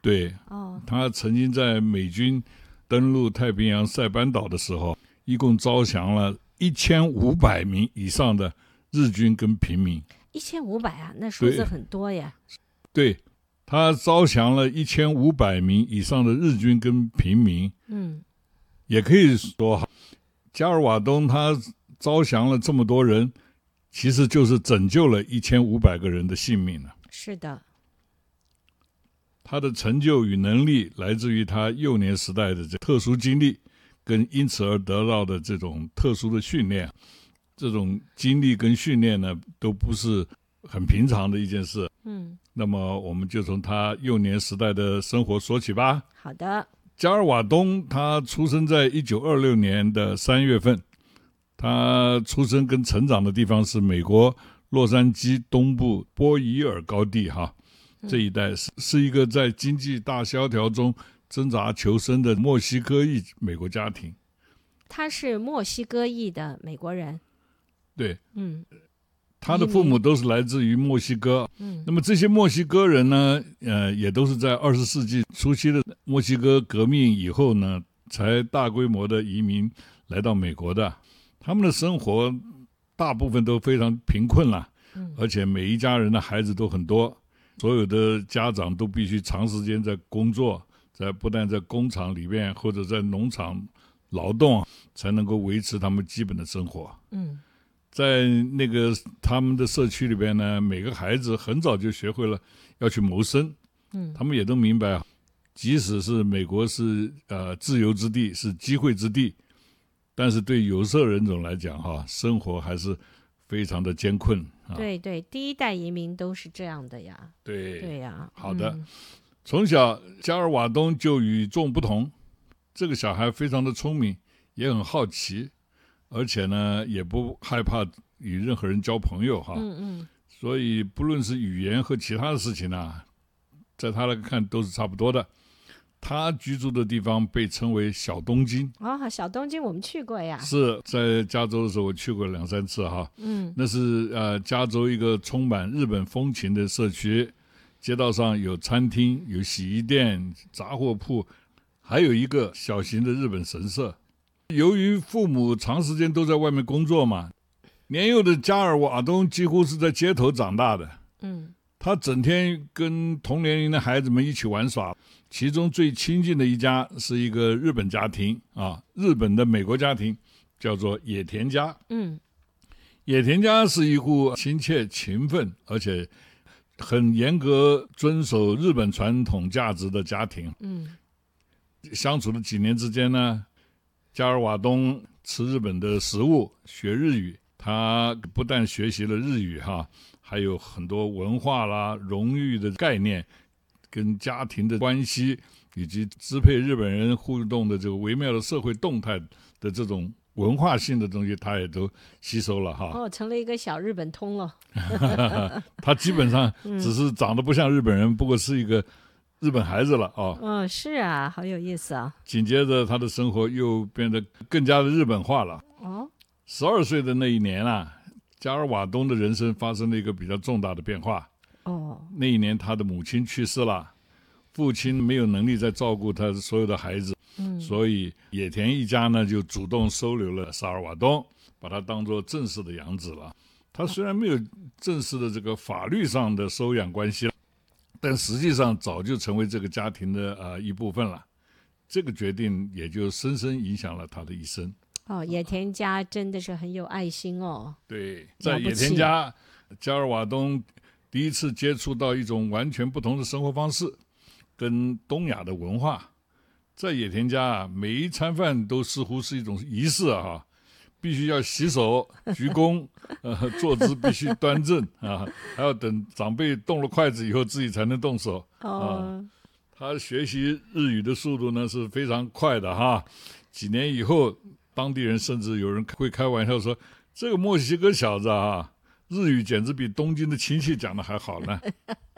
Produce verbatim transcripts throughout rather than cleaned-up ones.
对， 哦， 他曾经在美军登陆太平洋塞班岛的时候，一共招降了一千五百名以上的日军跟平民。 一千五百啊，那数字很多呀。 对，他招降了一千五百名以上的日军跟平民。 嗯， 也可以说，加尔瓦东他招降了这么多人，其实就是拯救了一千五百个人的性命了。 是的。 他的成就与能力来自于他幼年时代的这特殊经历，跟因此而得到的这种特殊的训练。这种经历跟训练呢，都不是很平常的一件事。 嗯， 那么我们就从他幼年时代的生活说起吧。 好的。 加尔瓦东他出生在一九二六年的三月份，他出生跟成长的地方是美国洛杉矶东部波伊尔高地哈，这一带是是一个在经济大萧条中挣扎求生的墨西哥裔美国家庭。 他是墨西哥裔的美国人。 对， 嗯， 他的父母都是来自于墨西哥。 嗯， 那么这些墨西哥人呢，呃，也都是在二十世纪初期的墨西哥革命以后呢，才大规模的移民来到美国的。他们的生活大部分都非常贫困了， 嗯， 而且每一家人的孩子都很多，所有的家长都必须长时间在工作，在不但在工厂里面或者在农场劳动，才能够维持他们基本的生活。 嗯， 在那个他们的社区里边呢，每个孩子很早就学会了要去谋生。 嗯， 他们也都明白，即使是美国是呃自由之地，是机会之地，但是对有色人种来讲哈，生活还是非常的艰困。啊、 对对，第一代移民都是这样的呀。 对对呀。 好的。 嗯， 从小加尔瓦东就与众不同，这个小孩非常的聪明，也很好奇，而且呢也不害怕与任何人交朋友哈。 嗯嗯， 所以不论是语言和其他的事情呢，在他来看都是差不多的。他居住的地方被称为小东京。 哦，小东京我们去过呀。 是在加州的时候我去过两三次哈。 嗯， 那是呃加州一个充满日本风情的社区，街道上有餐厅，有洗衣店、杂货铺，还有一个小型的日本神社。由于父母长时间都在外面工作嘛，年幼的加尔瓦东几乎是在街头长大的。 嗯， 他整天跟同年龄的孩子们一起玩耍，其中最亲近的一家是一个日本家庭啊，日本的美国家庭，叫做野田家。 嗯， 野田家是一户亲切勤奋而且很严格遵守日本传统价值的家庭。 嗯， 相处的几年之间呢，加尔瓦东吃日本的食物，学日语。他不但学习了日语哈，还有很多文化啦、荣誉的概念，跟家庭的关系，以及支配日本人互动的这个微妙的社会动态的这种文化性的东西，他也都吸收了哈。 哦，成了一个小日本通了。 他基本上只是长得不像日本人，不过是一个日本孩子了啊。 嗯，是啊，好有意思啊。 紧接着他的生活又变得更加的日本化了。 哦， 十二岁的那一年啊，加尔瓦东的人生发生了一个比较重大的变化。 哦， 那一年他的母亲去世了，父亲没有能力再照顾他所有的孩子， 嗯， 所以野田一家呢就主动收留了萨尔瓦东，把他当作正式的养子了。他虽然没有正式的这个法律上的收养关系，但实际上早就成为这个家庭的呃一部分了。这个决定也就深深影响了他的一生。 哦，野田家真的是很有爱心哦。 对，在野田家，加尔瓦东第一次接触到一种完全不同的生活方式，跟东亚的文化。在野田家啊，每一餐饭都似乎是一种仪式啊，必须要洗手、鞠躬，呃，坐姿必须端正啊，还要等长辈动了筷子以后，自己才能动手。 哦， 啊、他学习日语的速度呢是非常快的哈。几年以后，当地人甚至有人会开玩笑说，这个墨西哥小子啊，日语简直比东京的亲戚讲的还好呢。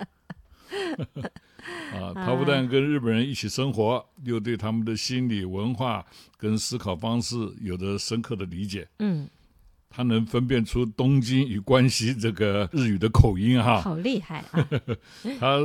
啊，他不但跟日本人一起生活，又对他们的心理文化跟思考方式有着深刻的理解。 嗯， 他能分辨出东京与关西这个日语的口音哈， 好厉害啊。 他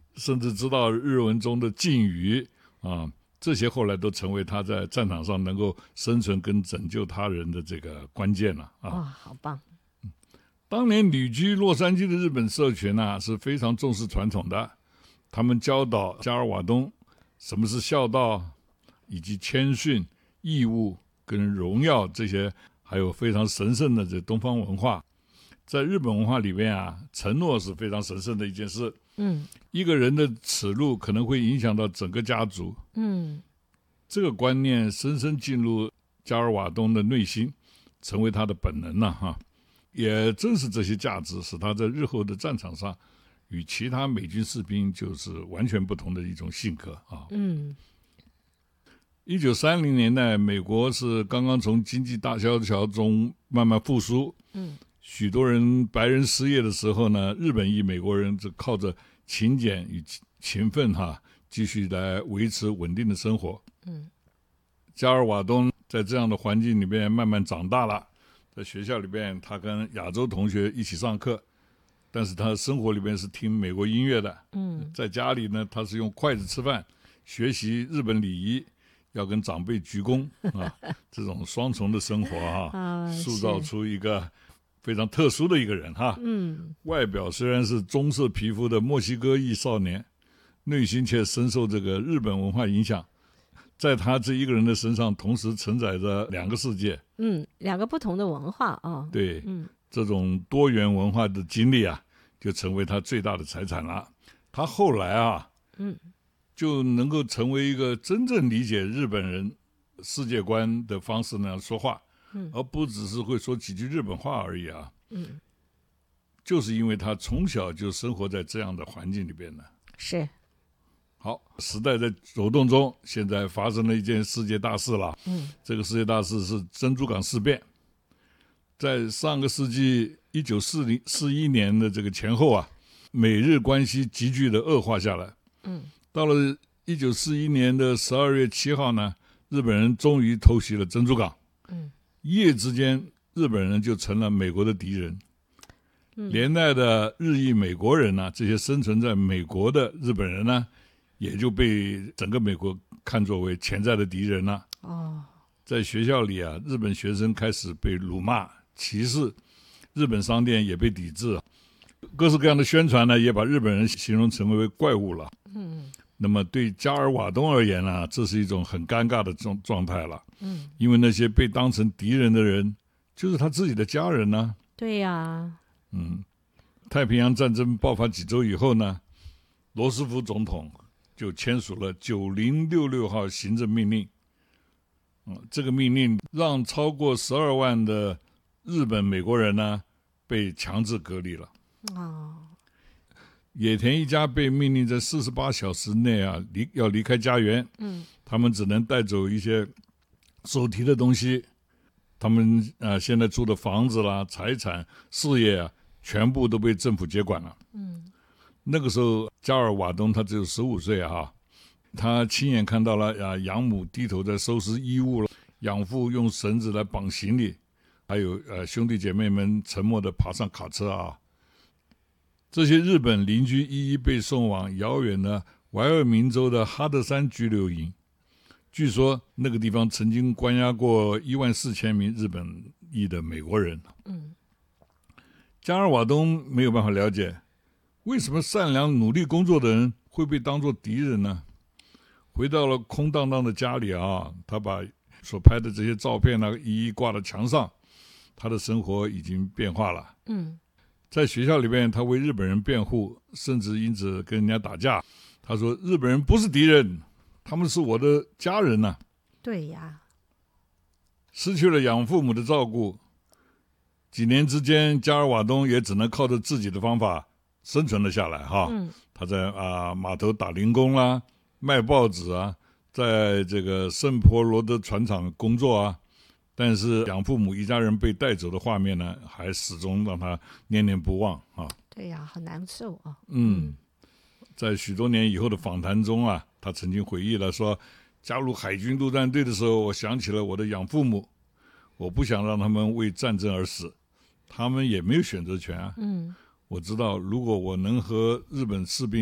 甚至知道日文中的敬语啊，这些后来都成为他在战场上能够生存跟拯救他人的这个关键了啊！ 哇，好棒！ 当年旅居洛杉矶的日本社群啊是非常重视传统的，他们教导加尔瓦东什么是孝道，以及谦逊、义务跟荣耀这些，还有非常神圣的这东方文化。在日本文化里面啊，承诺是非常神圣的一件事。 嗯， 一个人的耻辱可能会影响到整个家族。 嗯， 这个观念深深进入加尔瓦东的内心，成为他的本能了、啊、哈。也正是这些价值，使他在日后的战场上，与其他美军士兵就是完全不同的一种性格啊。 嗯， 一九三零年代，美国是刚刚从经济大萧条中慢慢复苏。 嗯。 许多人白人失业的时候呢，日本裔美国人就靠着勤俭与勤奋哈，继续来维持稳定的生活。 嗯， 加尔瓦东在这样的环境里面慢慢长大了，在学校里边他跟亚洲同学一起上课，但是他生活里边是听美国音乐的。 嗯， 在家里呢，他是用筷子吃饭，学习日本礼仪，要跟长辈鞠躬啊，这种双重的生活哈、啊，塑造出一个非常特殊的一个人哈， 嗯， 外表虽然是棕色皮肤的墨西哥裔少年，内心却深受这个日本文化影响，在他这一个人的身上，同时承载着两个世界， 嗯，两个不同的文化啊、哦， 对， 嗯， 这种多元文化的经历啊，就成为他最大的财产了。他后来啊， 嗯， 就能够成为一个真正理解日本人世界观的方式呢说话。嗯，而不只是会说几句日本话而已啊。 嗯， 就是因为他从小就生活在这样的环境里边呢。 是。 好，时代在走动中，现在发生了一件世界大事了。 嗯， 这个世界大事是珍珠港事变。在上个世纪一九四零四一年的这个前后啊，美日关系急剧的恶化下来。 嗯， 到了一九四一年的十二月七号呢，日本人终于偷袭了珍珠港。 嗯。 一夜之间，日本人就成了美国的敌人， 嗯、 连带的日裔美国人呢、啊，这些生存在美国的日本人呢，也就被整个美国看作为潜在的敌人了。 哦， 在学校里啊，日本学生开始被辱骂、歧视，日本商店也被抵制，各式各样的宣传呢，也把日本人形容成为怪物了。 嗯。 那么对加尔瓦东而言呢，这是一种很尴尬的状状态了。 嗯， 因为那些被当成敌人的人，就是他自己的家人呢、啊。 对呀、啊。 嗯，太平洋战争爆发几周以后呢，罗斯福总统就签署了九零六六号行政命令。嗯，这个命令让超过十二万的日本美国人呢被强制隔离了。 哦。 野田一家被命令在四十八小时内啊离要离开家园， 嗯， 他们只能带走一些手提的东西，他们啊、呃、现在住的房子啦、财产、事业啊，全部都被政府接管了。 嗯， 那个时候加尔瓦东他只有十五岁啊，他亲眼看到了啊养母低头在收拾衣物了，养父用绳子来绑行李，还有呃兄弟姐妹们沉默地爬上卡车啊。这些日本邻居一一被送往遥远的怀俄明州的哈德山拘留营，据说那个地方曾经关押过一万四千名日本裔的美国人。 嗯， 加尔瓦东没有办法了解，为什么善良努力工作的人会被当作敌人呢？回到了空荡荡的家里啊，他把所拍的这些照片呢一一挂到墙上，他的生活已经变化了。 嗯。 在学校里面，他为日本人辩护，甚至因此跟人家打架。他说：“日本人不是敌人，他们是我的家人呐、啊。” 对呀。 失去了养父母的照顾，几年之间，加尔瓦东也只能靠着自己的方法生存了下来哈。 嗯、 他在啊码头打零工啦，卖报纸啊，在这个圣婆罗德船厂工作啊。但是养父母一家人被带走的画面呢，还始终让他念念不忘啊。 对呀，好难受啊。 嗯，在许多年以后的访谈中啊，他曾经回忆了说，加入海军陆战队的时候，我想起了我的养父母，我不想让他们为战争而死，他们也没有选择权啊。 嗯， 我知道，如果我能和日本士兵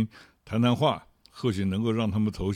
谈谈话，或许能够让他们投